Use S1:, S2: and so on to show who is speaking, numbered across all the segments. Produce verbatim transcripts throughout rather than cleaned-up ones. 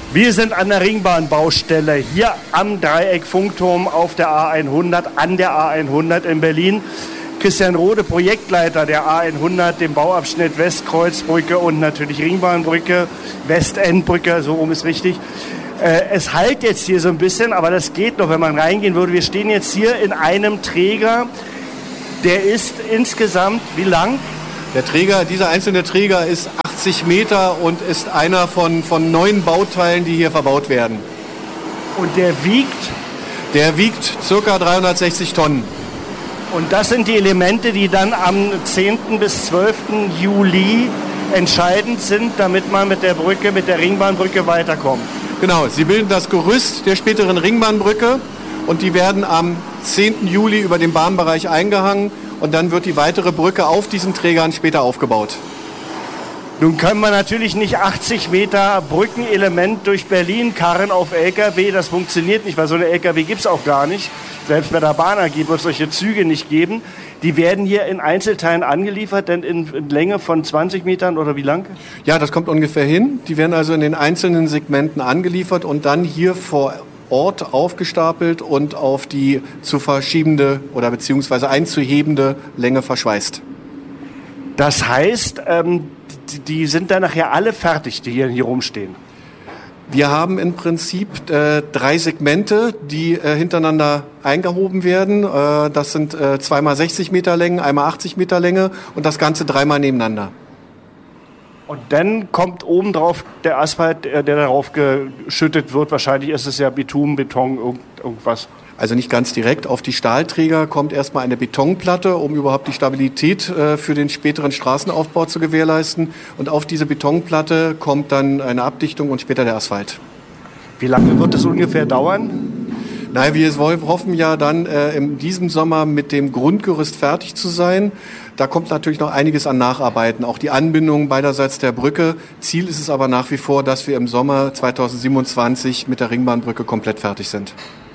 S1: Wir sind an der Ringbahnbaustelle hier am Dreieck-Funkturm auf der A hundert, an der A hundert in Berlin. Christian Rode, Projektleiter der A hundert, dem Bauabschnitt Westkreuzbrücke und natürlich Ringbahnbrücke, Westendbrücke, so rum ist richtig. Äh, es halt jetzt hier so ein bisschen, aber das geht noch, wenn man reingehen würde. Wir stehen jetzt hier in einem Träger, der ist insgesamt wie lang?
S2: Der Träger, dieser einzelne Träger ist achtzig Meter und ist einer von, von neun Bauteilen, die hier verbaut werden.
S1: Und der wiegt?
S2: Der wiegt ca. dreihundertsechzig Tonnen.
S1: Und das sind die Elemente, die dann am zehnten bis zwölften Juli entscheidend sind, damit man mit der Brücke, mit der Ringbahnbrücke weiterkommt.
S2: Genau, sie bilden das Gerüst der späteren Ringbahnbrücke und die werden am zehnten Juli über den Bahnbereich eingehangen und dann wird die weitere Brücke auf diesen Trägern später aufgebaut.
S1: Nun können wir natürlich nicht achtzig Meter Brückenelement durch Berlin karren auf L K W. Das funktioniert nicht, weil so eine L K W gibt es auch gar nicht. Selbst bei der Bahn A G wird es solche Züge nicht geben. Die werden hier in Einzelteilen angeliefert, denn in, in Länge von zwanzig Metern oder wie lang?
S2: Ja, das kommt ungefähr hin. Die werden also in den einzelnen Segmenten angeliefert und dann hier vor Ort aufgestapelt und auf die zu verschiebende oder beziehungsweise einzuhebende Länge verschweißt.
S1: Das heißt, ähm, die sind dann nachher alle fertig, die hier, hier rumstehen?
S2: Wir haben im Prinzip äh, drei Segmente, die äh, hintereinander eingehoben werden. Äh, das sind äh, zweimal sechzig Meter Länge, einmal achtzig Meter Länge und das Ganze dreimal nebeneinander.
S1: Und dann kommt obendrauf der Asphalt, der darauf geschüttet wird. Wahrscheinlich ist es ja Bitumen, Beton, irgendwas.
S2: Also nicht ganz direkt. Auf die Stahlträger kommt erstmal eine Betonplatte, um überhaupt die Stabilität äh, für den späteren Straßenaufbau zu gewährleisten. Und auf diese Betonplatte kommt dann eine Abdichtung und später der Asphalt.
S1: Wie lange wird das ungefähr dauern?
S2: Nein, wir hoffen ja dann äh, in diesem Sommer mit dem Grundgerüst fertig zu sein. Da kommt natürlich noch einiges an Nacharbeiten, auch die Anbindung beiderseits der Brücke. Ziel ist es aber nach wie vor, dass wir im Sommer zweitausendsiebenundzwanzig mit der Ringbahnbrücke komplett fertig sind.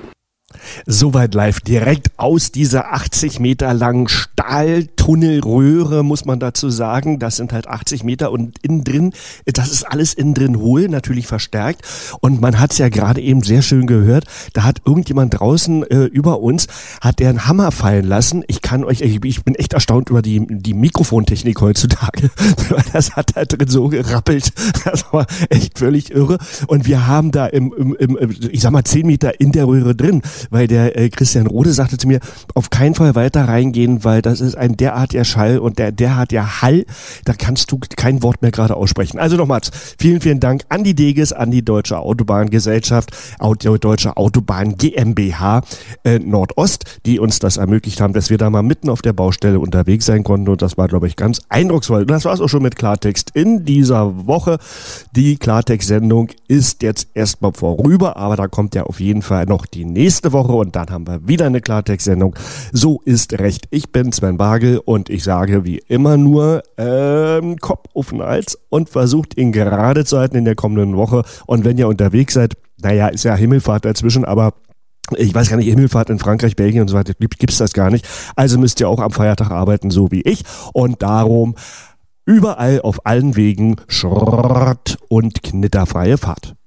S3: Soweit live, direkt aus dieser achtzig Meter langen Stahltunnelröhre, muss man dazu sagen. Das sind halt achtzig Meter und innen drin, das ist alles innen drin hohl, natürlich verstärkt. Und man hat es ja gerade eben sehr schön gehört, da hat irgendjemand draußen äh, über uns, hat der einen Hammer fallen lassen. Ich kann euch, ich, ich bin echt erstaunt über die, die Mikrofontechnik heutzutage. Das hat da drin so gerappelt. Das war echt völlig irre. Und wir haben da im, im, im ich sag mal, zehn Meter in der Röhre drin, weil der äh, Christian Rode sagte zu mir, auf keinen Fall weiter reingehen, weil das ist ein derartiger Schall und der derartiger Hall, da kannst du kein Wort mehr gerade aussprechen. Also nochmals, vielen, vielen Dank an die Deges, an die Deutsche Autobahngesellschaft, Auto, Deutsche Autobahn GmbH äh, Nordost, die uns das ermöglicht haben, dass wir da mal mitten auf der Baustelle unterwegs sein konnten und das war, glaube ich, ganz eindrucksvoll. Und das war es auch schon mit Klartext in dieser Woche. Die Klartext-Sendung ist jetzt erstmal vorüber, aber da kommt ja auf jeden Fall noch die nächste Woche und dann haben wir wieder eine Klartext-Sendung. So ist recht. Ich bin Sven Bargel und ich sage wie immer nur ähm, Kopf auf den Hals und versucht ihn gerade zu halten in der kommenden Woche. Und wenn ihr unterwegs seid, naja, ist ja Himmelfahrt dazwischen, aber ich weiß gar nicht, Himmelfahrt in Frankreich, Belgien und so weiter, gibt's das gar nicht. Also müsst ihr auch am Feiertag arbeiten, so wie ich. Und darum überall auf allen Wegen Schrott und knitterfreie Fahrt.